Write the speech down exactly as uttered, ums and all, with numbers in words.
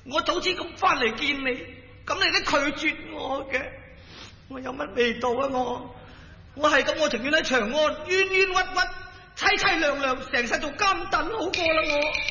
我早知咁翻嚟見你，咁你都拒絕我嘅，我有乜味道啊？我我係咁，我情願喺長安冤冤屈屈、凄凄涼涼，成世做監躉好過啦！我。